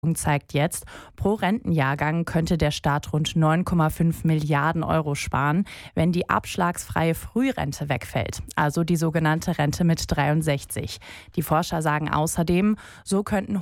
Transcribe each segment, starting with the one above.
zeigt jetzt, pro Rentenjahrgang könnte der Staat rund 9,5 Milliarden Euro sparen, wenn die abschlagsfreie Frührente wegfällt, also die sogenannte Rente mit 63. Die Forscher sagen außerdem, so könnten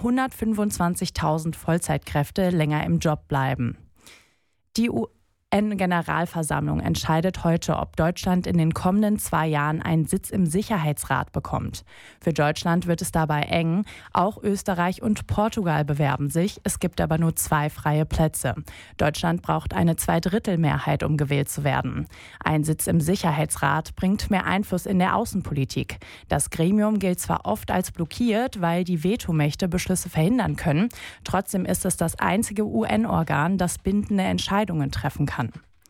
125.000 Vollzeitkräfte länger im Job bleiben. Die UN-Generalversammlung entscheidet heute, ob Deutschland in den kommenden 2 Jahren einen Sitz im Sicherheitsrat bekommt. Für Deutschland wird es dabei eng. Auch Österreich und Portugal bewerben sich. Es gibt aber nur 2 freie Plätze. Deutschland braucht eine Zweidrittelmehrheit, um gewählt zu werden. Ein Sitz im Sicherheitsrat bringt mehr Einfluss in der Außenpolitik. Das Gremium gilt zwar oft als blockiert, weil die Vetomächte Beschlüsse verhindern können. Trotzdem ist es das einzige UN-Organ, das bindende Entscheidungen treffen kann.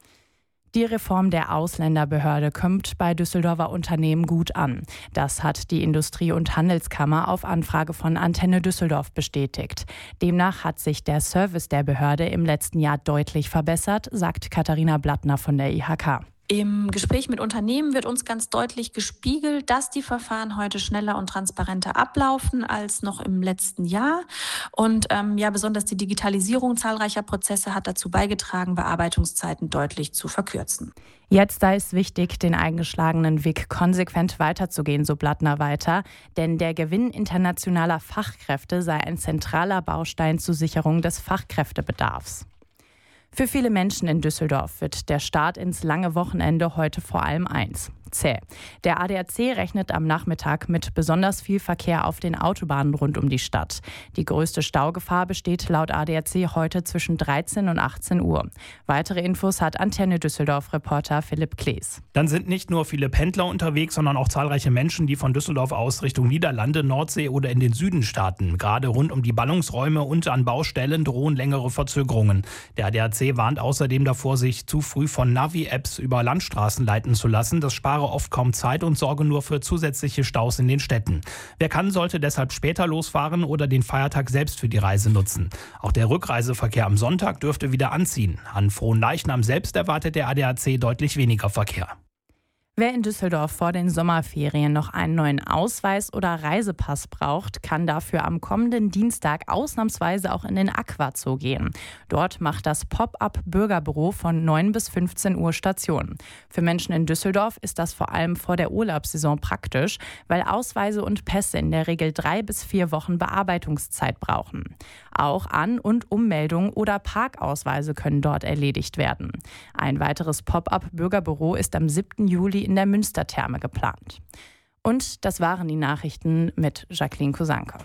Die Reform der Ausländerbehörde kommt bei Düsseldorfer Unternehmen gut an. Das hat die Industrie- und Handelskammer auf Anfrage von Antenne Düsseldorf bestätigt. Demnach hat sich der Service der Behörde im letzten Jahr deutlich verbessert, sagt Katharina Blattner von der IHK. Im Gespräch mit Unternehmen wird uns ganz deutlich gespiegelt, dass die Verfahren heute schneller und transparenter ablaufen als noch im letzten Jahr. Und besonders die Digitalisierung zahlreicher Prozesse hat dazu beigetragen, Bearbeitungszeiten deutlich zu verkürzen. Jetzt sei es wichtig, den eingeschlagenen Weg konsequent weiterzugehen, so Blattner weiter. Denn der Gewinn internationaler Fachkräfte sei ein zentraler Baustein zur Sicherung des Fachkräftebedarfs. Für viele Menschen in Düsseldorf wird der Start ins lange Wochenende heute vor allem eins: zäh. Der ADAC rechnet am Nachmittag mit besonders viel Verkehr auf den Autobahnen rund um die Stadt. Die größte Staugefahr besteht laut ADAC heute zwischen 13 und 18 Uhr. Weitere Infos hat Antenne Düsseldorf-Reporter Philipp Klees. Dann sind nicht nur viele Pendler unterwegs, sondern auch zahlreiche Menschen, die von Düsseldorf aus Richtung Niederlande, Nordsee oder in den Süden starten. Gerade rund um die Ballungsräume und an Baustellen drohen längere Verzögerungen. Der ADAC warnt außerdem davor, sich zu früh von Navi-Apps über Landstraßen leiten zu lassen. Das spare oft kaum Zeit und sorge nur für zusätzliche Staus in den Städten. Wer kann, sollte deshalb später losfahren oder den Feiertag selbst für die Reise nutzen. Auch der Rückreiseverkehr am Sonntag dürfte wieder anziehen. An Frohnleichnam selbst erwartet der ADAC deutlich weniger Verkehr. Wer in Düsseldorf vor den Sommerferien noch einen neuen Ausweis oder Reisepass braucht, kann dafür am kommenden Dienstag ausnahmsweise auch in den Aqua-Zoo gehen. Dort macht das Pop-up-Bürgerbüro von 9 bis 15 Uhr Station. Für Menschen in Düsseldorf ist das vor allem vor der Urlaubssaison praktisch, weil Ausweise und Pässe in der Regel 3 bis 4 Wochen Bearbeitungszeit brauchen. Auch An- und Ummeldungen oder Parkausweise können dort erledigt werden. Ein weiteres Pop-up-Bürgerbüro ist am 7. Juli in der Münstertherme geplant. Und das waren die Nachrichten mit Jacqueline Kusanke.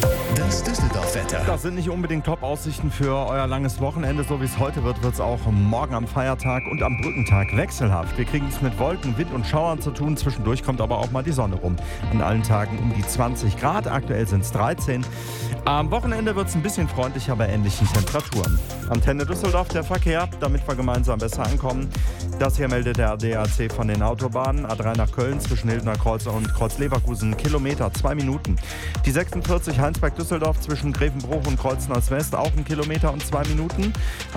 Das Düsseldorf-Wetter. Das sind nicht unbedingt Top-Aussichten für euer langes Wochenende. So wie es heute wird, wird es auch morgen am Feiertag und am Brückentag wechselhaft. Wir kriegen es mit Wolken, Wind und Schauern zu tun. Zwischendurch kommt aber auch mal die Sonne rum. An allen Tagen um die 20 Grad. Aktuell sind es 13. Am Wochenende wird es ein bisschen freundlicher bei ähnlichen Temperaturen. Antenne Düsseldorf, der Verkehr, damit wir gemeinsam besser ankommen. Das hier meldet der ADAC von den Autobahnen. A3 nach Köln zwischen Hildener Kreuz und Kreuz-Leverkusen, Kilometer, 2 Minuten. Die 46 Heinsberg-Düsseldorf zwischen Grevenbruch und Kreuznach-West auch 1 Kilometer und 2 Minuten.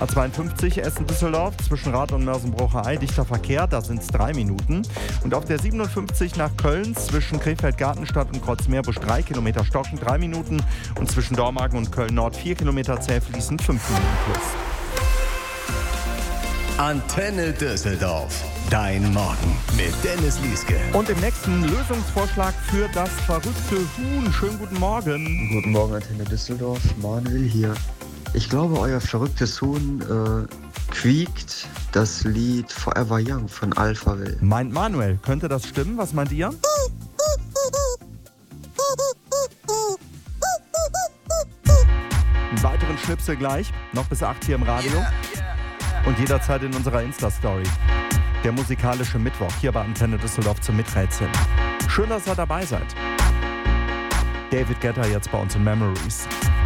A52 Essen-Düsseldorf zwischen Rath und Mörsen-Brucher-Ei, dichter Verkehr, da sind es 3 Minuten. Und auf der 57 nach Köln zwischen Krefeld-Gartenstadt und Kreuzmeerbusch 3 Kilometer stocken, 3 Minuten. Und zwischen Dormagen und Köln-Nord 4 Kilometer zäh fließen, 5 Minuten plus. Antenne Düsseldorf. Dein Morgen mit Dennis Lieske. Und im nächsten Lösungsvorschlag für das verrückte Huhn. Schönen guten Morgen. Guten Morgen, Antenne Düsseldorf. Manuel hier. Ich glaube, euer verrücktes Huhn quiekt das Lied Forever Young von Alphaville. Meint Manuel. Könnte das stimmen? Was meint ihr? Einen weiteren Schnipsel gleich. Noch bis 8 hier im Radio. Und jederzeit in unserer Insta-Story. Der musikalische Mittwoch hier bei Antenne Düsseldorf zum Miträtseln. Schön, dass ihr dabei seid. David Guetta jetzt bei uns in Memories.